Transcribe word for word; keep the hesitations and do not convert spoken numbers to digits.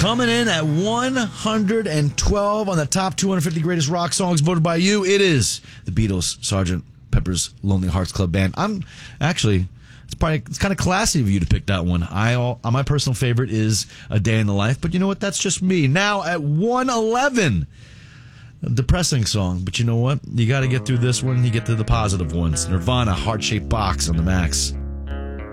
Coming in at one hundred twelve on the top two hundred fifty greatest rock songs voted by you, it is the Beatles, Sergeant Pepper's Lonely Hearts Club Band. I'm actually, it's probably it's kind of classy of you to pick that one. I all, my personal favorite is A Day in the Life, but you know what? That's just me. Now at one eleven, a depressing song, but you know what? You got to get through this one. You get to the positive ones. Nirvana, Heart Shaped Box on the Max.